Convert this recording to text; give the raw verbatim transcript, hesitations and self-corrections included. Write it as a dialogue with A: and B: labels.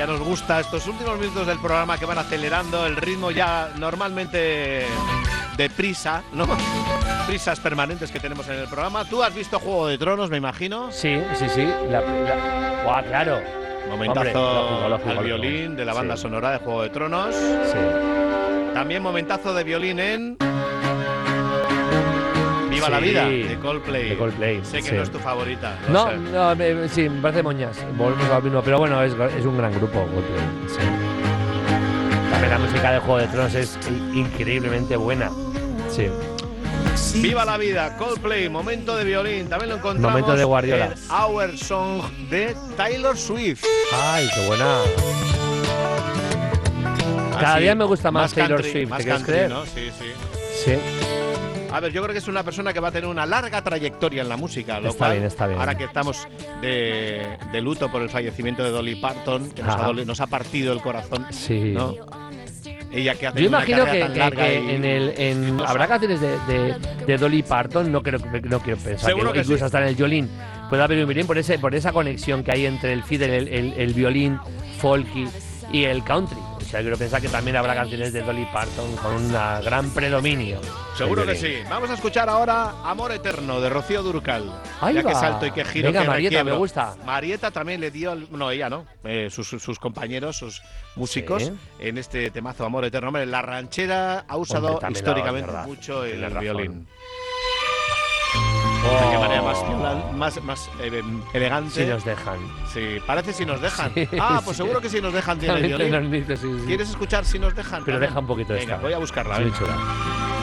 A: nos gusta estos últimos minutos del programa que van acelerando el ritmo ya normalmente de prisa, ¿no? Prisas permanentes que tenemos en el programa. ¿Tú has visto Juego de Tronos, me imagino?
B: Sí, sí, sí. La, la... ¡Guau, claro!
A: Momentazo. Hombre,
B: lógico, lógico,
A: al
B: lógico.
A: violín de la banda sí. sonora de Juego de Tronos.
B: Sí.
A: También momentazo de violín en Viva
B: sí,
A: la vida, de Coldplay.
B: De Coldplay.
A: Sé que
B: sí.
A: no es tu favorita.
B: No,
A: sé.
B: no, me, sí, me parece moñas. Volvemos al mismo, pero bueno, es, es un gran grupo Coldplay. Sí. También la música de Juego de Tronos es increíblemente buena. Sí.
A: Viva la vida, Coldplay, momento de violín. También lo encontramos
B: momento de Guardiola.
A: en Our Song de Taylor Swift.
B: Ay, qué buena. Cada
A: Así,
B: día me gusta más,
A: más
B: Taylor
A: country,
B: Swift,
A: más
B: ¿te quieres
A: country,
B: creer?
A: ¿no? Sí, sí.
B: Sí.
A: A ver, yo creo que es una persona que va a tener una larga trayectoria en la música, lo
B: está
A: cual,
B: bien, está bien.
A: ahora que estamos de, de luto por el fallecimiento de Dolly Parton, que nos ha, doli, nos ha partido el corazón,
B: sí.
A: ¿no? Ella que hace
B: yo
A: una
B: imagino que,
A: tan
B: que,
A: larga
B: que
A: y...
B: en el en, habrá canciones de, de, de Dolly Parton, no creo no quiero pensar
A: Seguro
B: que,
A: que
B: incluso
A: sí.
B: hasta en el violín puede haber un violín por ese por esa conexión que hay entre el fiddle, el, el, el violín folky y el country. O sea, quiero pensar que también habrá canciones de Dolly Parton con un gran predominio.
A: Seguro que sí. Vamos a escuchar ahora Amor Eterno de Rocío Dúrcal.
B: Ahí
A: ya
B: va.
A: que salto y que giro.
B: Venga,
A: que
B: Marieta,
A: requiebro.
B: me gusta.
A: Marieta también le dio, no, ella no, eh, sus, sus compañeros, sus músicos, sí. en este temazo Amor Eterno. Hombre, la ranchera ha usado Hombre, históricamente la, mucho el, el violín. Oh. De qué manera más, más, más eh, elegante.
B: Si nos dejan.
A: Sí, parece Si nos dejan.
B: Sí,
A: ah, pues
B: sí.
A: seguro que Si nos dejan tiene el violín.
B: Dice, sí, sí.
A: ¿Quieres escuchar Si nos dejan?
B: Pero deja un poquito
A: Venga,
B: esta.
A: voy a buscarla.
B: Muy chula.